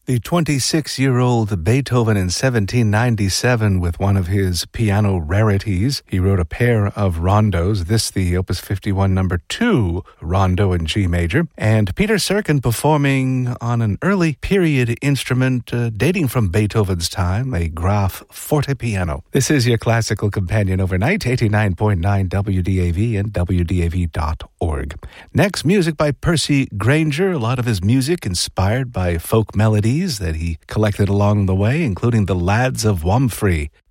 The 26-year-old Beethoven in 1797 with one of his piano rarities. He wrote a pair of rondos, this the Opus 51 number 2 rondo in G major, and Peter Serkin performing on an early period instrument dating from Beethoven's time, a Graf forte piano. This is your classical companion overnight, 89.9 WDAV and WDAV.org. Next, music by Percy Grainger, a lot of his music inspired by folk melodies that he collected along the way, including the Lads of Wamfrey.